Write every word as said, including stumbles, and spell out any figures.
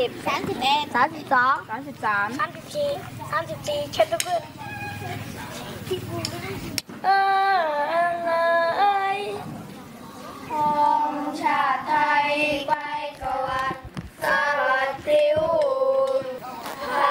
บสามสิบเอ็ดสามสิบสองสามสิบสามสามสิบสี่สามสิบสี่เช็ดทุกคน